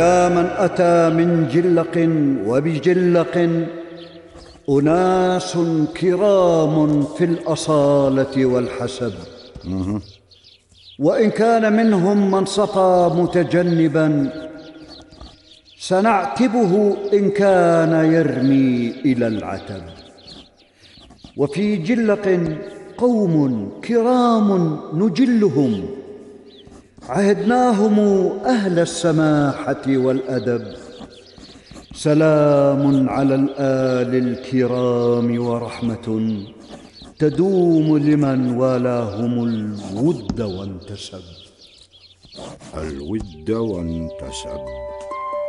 يا من أتى من جلق وبجلق أناس كرام في الأصالة والحسب، وإن كان منهم من صفى متجنبا سنعتبه إن كان يرمي إلى العتب. وفي جلق قوم كرام نجلهم عهدناهم أهل السماحة والأدب. سلام على الآل الكرام ورحمة تدوم لمن والاهم الود وانتسب. الود وانتسب.